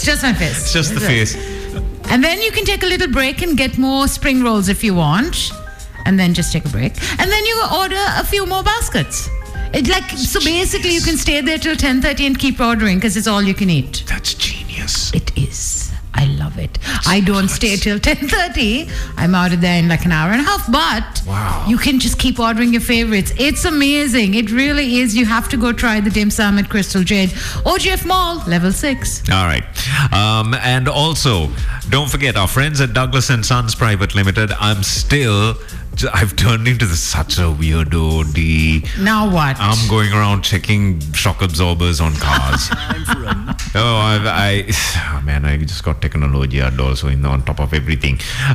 just my face. It's just the face. And then you can take a little break and get more spring rolls if you want. And then just take a break. And then you order a few more baskets. So basically you can stay there till 10:30 and keep ordering because it's all you can eat. That's genius. It is. I love it. I don't stay till 10:30. I'm out of there in like an hour and a half. But you can just keep ordering your favorites. It's amazing. It really is. You have to go try the dim sum at Crystal Jade. OGF Mall, level 6. All right. And also, don't forget our friends at Douglas & Sons Private Limited. I've turned into such a weirdo, D. Now what? I'm going around checking shock absorbers on cars. I just got technology also on top of everything.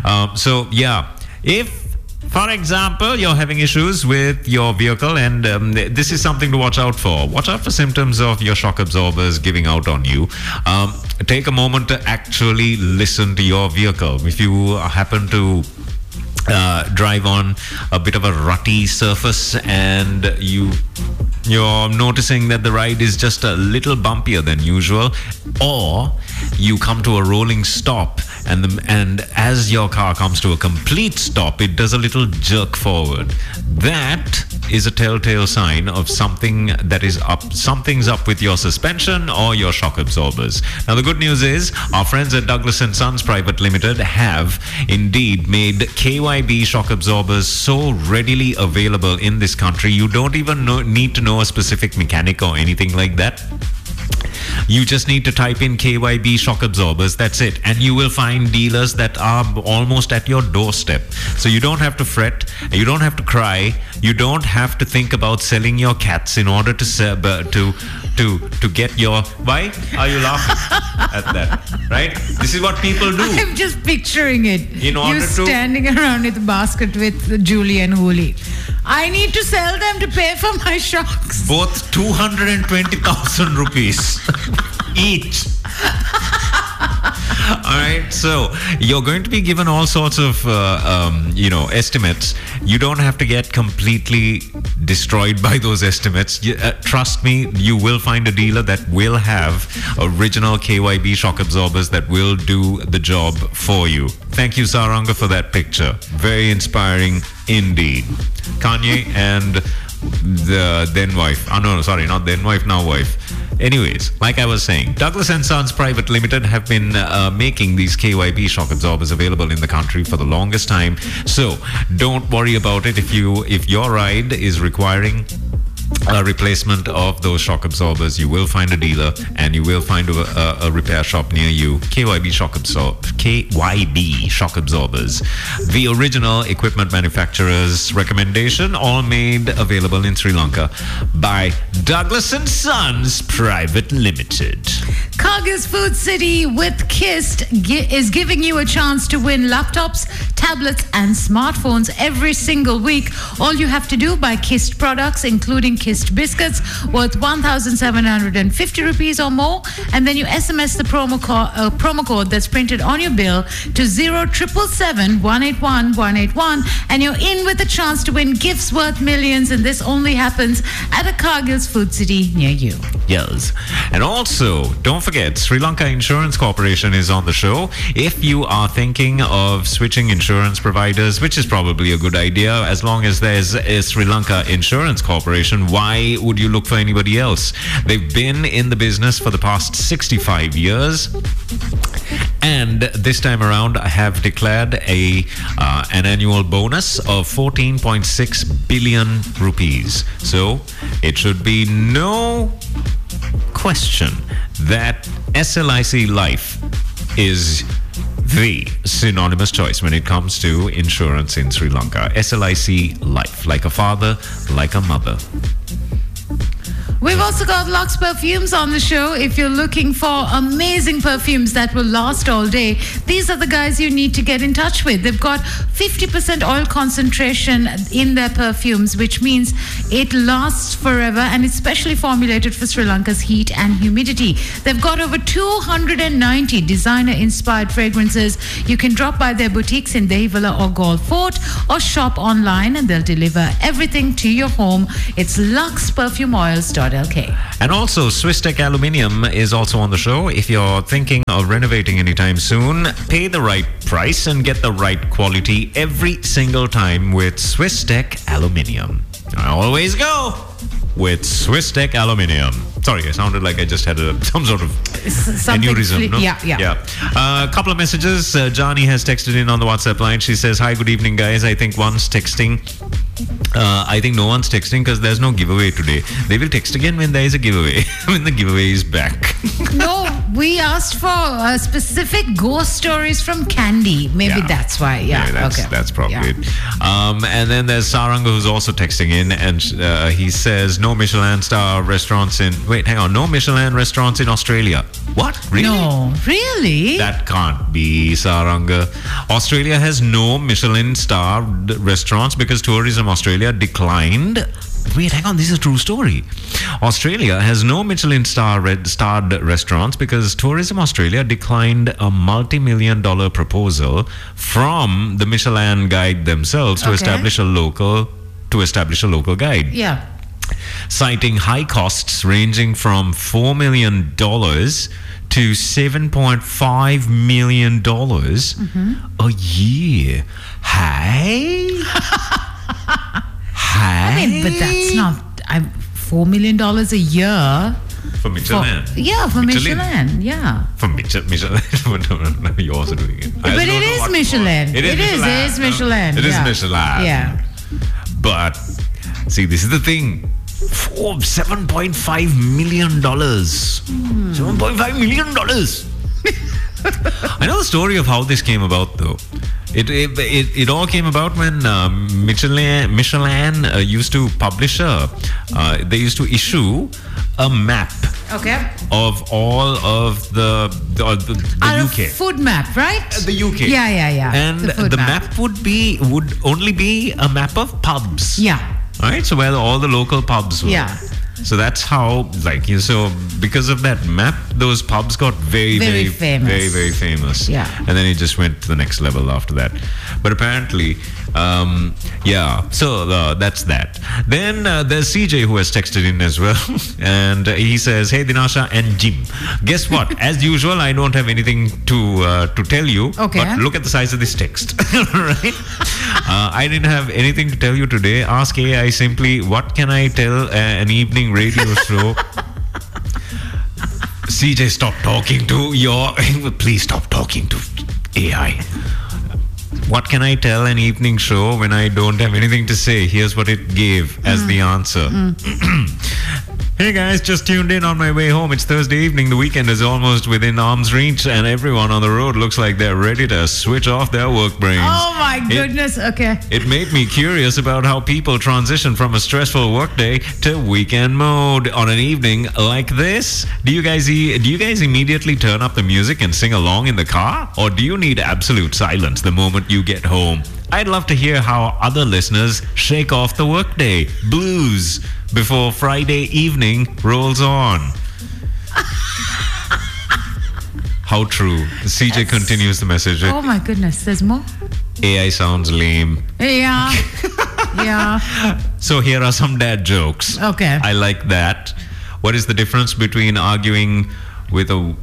If, for example, you're having issues with your vehicle, and this is something to watch out for. Watch out for symptoms of your shock absorbers giving out on you. Take a moment to actually listen to your vehicle. If you happen to drive on a bit of a rutty surface and you're noticing that the ride is just a little bumpier than usual, or you come to a rolling stop and as your car comes to a complete stop, it does a little jerk forward. That is a telltale sign of something that is up. Something's up with your suspension or your shock absorbers. Now, the good news is our friends at Douglas & Sons Private Limited have indeed made KYB shock absorbers so readily available in this country. You don't even need to know a specific mechanic or anything like that. You just need to type in KYB shock absorbers. That's it. And you will find dealers that are almost at your doorstep. So you don't have to fret. You don't have to cry. You don't have to think about selling your cats in order to get your... Why are you laughing at that? Right? This is what people do. I'm just picturing it. In order you standing around with a basket with Julie and Hooli. I need to sell them to pay for my shocks. Both 220,000 rupees each. All right, so you're going to be given all sorts of, estimates. You don't have to get completely destroyed by those estimates. Trust me, you will find a dealer that will have original KYB shock absorbers that will do the job for you. Thank you, Saranga, for that picture. Very inspiring indeed. Kanye and the then wife. Oh, no, sorry, not then wife, now wife. Anyways, like I was saying, Douglas & Sons Private Limited have been making these KYB shock absorbers available in the country for the longest time. So don't worry about it if your ride is requiring a replacement of those shock absorbers. You will find a dealer and you will find a repair shop near you. KYB shock absorbers, the original equipment manufacturer's recommendation, all made available in Sri Lanka by Douglas & Sons Private Limited. Kargil's Food City with Kist is giving you a chance to win laptops, tablets and smartphones every single week. All you have to do, buy Kist products including Kist biscuits worth 1,750 rupees or more, and then you SMS the promo code that's printed on your bill to 0777 181 181, and you're in with a chance to win gifts worth millions. And this only happens at a Kargil's Food City near you. Yes. And also, don't forget, Sri Lanka Insurance Corporation is on the show. If you are thinking of switching insurance providers, which is probably a good idea, as long as there's a Sri Lanka Insurance Corporation, why would you look for anybody else? They've been in the business for the past 65 years. And this time around, I have declared an annual bonus of 14.6 billion rupees. So it should be no question that SLIC Life is the synonymous choice when it comes to insurance in Sri Lanka. SLIC Life, like a father, like a mother. We've also got Lux Perfumes on the show. If you're looking for amazing perfumes that will last all day, these are the guys you need to get in touch with. They've got 50% oil concentration in their perfumes, which means it lasts forever, and it's specially formulated for Sri Lanka's heat and humidity. They've got over 290 designer-inspired fragrances. You can drop by their boutiques in Devila or Galle Fort, or shop online and they'll deliver everything to your home. It's luxperfumeoils.com. And also, Swiss Tech Aluminium is also on the show. If you're thinking of renovating anytime soon, pay the right price and get the right quality every single time with Swiss Tech Aluminium. I always go with Swiss Tech Aluminium. Sorry, I sounded like I just had some sort of aneurysm. No? Yeah. A couple of messages. Johnny has texted in on the WhatsApp line. She says, "Hi, good evening, guys. I think one's texting. I think no one's texting because there's no giveaway today. They will text again when there is a giveaway, when the giveaway is back." No, we asked for specific ghost stories from Candy. Maybe that's why. That's probably it. And then there's Saranga who's also texting in, and he says, "No Michelin star restaurants in..." Wait, hang on. No Michelin restaurants in Australia. What? Really? No, really? That can't be, Saranga. Australia has no Michelin star restaurants because Tourism Australia declined. Wait, hang on. This is a true story. Australia has no Michelin starred restaurants because Tourism Australia declined a multi-million-dollar proposal from the Michelin Guide themselves to establish a local guide. Yeah. Citing high costs ranging from $4 million to $7.5 million a year. Hey? I mean, but that's not $4 million a year. For Michelin. For Michelin. Yeah. For Michelin. You're also doing it. But it is Michelin. It is Michelin. It is Michelin. Yeah. But, see, this is the thing. $7.5 million. $7.5 million. I know the story of how this came about, though. It all came about when Michelin used to publish they used to issue a map of all of the UK food map, right? The UK. Yeah. And the map would only be a map of pubs. Yeah. Right, so where all the local pubs were. Yeah. So that's how, so because of that map, those pubs got very famous. Very, very famous. Yeah. And then it just went to the next level after that. But apparently, so that's that. Then there's CJ who has texted in as well. And he says, "Hey, Dinasha and Jim. Guess what? As usual, I don't have anything to tell you. Okay. But look at the size of this text." Right? I didn't have anything to tell you today. Ask AI simply, what can I tell an evening radio show? CJ, stop talking to please stop talking to AI. What can I tell an evening show when I don't have anything to say? Here's what it gave as the answer. Hey guys, just tuned in on my way home. It's Thursday evening. The weekend is almost within arm's reach, and everyone on the road looks like they're ready to switch off their work brains. Oh my goodness. Okay. It made me curious about how people transition from a stressful workday to weekend mode on an evening like this. Do you guys immediately turn up the music and sing along in the car, or do you need absolute silence the moment you get home? I'd love to hear how other listeners shake off the workday blues before Friday evening rolls on. How true. CJ continues the message. Oh my goodness, there's more? AI sounds lame. Yeah. Yeah. So here are some dad jokes. Okay. I like that. What is the difference between arguing with a...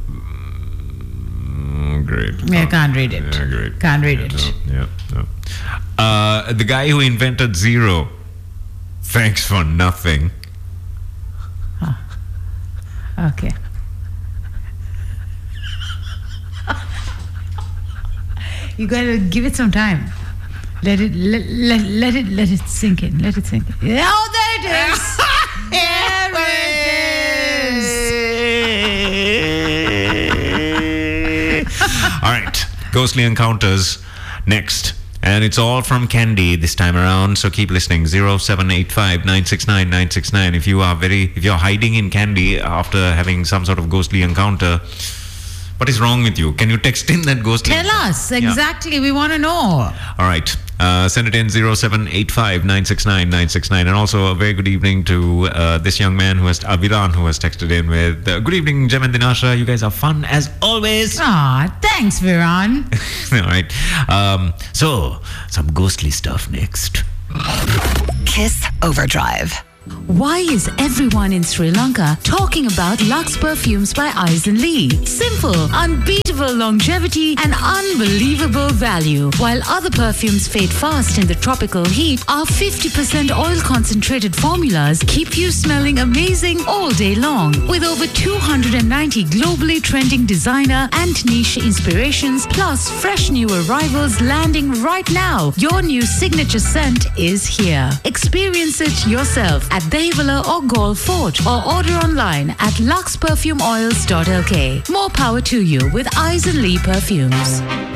Great. Yeah, can't read it. Yeah, great. Can't read it. No. The guy who invented zero. Thanks for nothing. Okay. You gotta give it some time. Let it sink in. Let it sink in. Oh, there it is. There it is. All right. Ghostly Encounters next. And it's all from Candy this time around, so keep listening. 0785-969-969. If you're hiding in Candy after having some sort of ghostly encounter, what is wrong with you? Can you text in that ghostly Tell us exactly. We want to know. All right. Send it in 0785-969-969. And also a very good evening to this young man Viran, who has texted in with good evening, Jem and Dinasha. You guys are fun as always. Thanks, Viran. All right. So some ghostly stuff next. Kiss Overdrive. Why is everyone in Sri Lanka talking about Lux perfumes by Eisen Lee? Simple, unbeatable longevity and unbelievable value. While other perfumes fade fast in the tropical heat, our 50% oil concentrated formulas keep you smelling amazing all day long. With over 290 globally trending designer and niche inspirations, plus fresh new arrivals landing right now, your new signature scent is here. Experience it yourself at Dehiwala or Galle Fort, or order online at luxperfumeoils.lk. More power to you with Eisen Lee perfumes.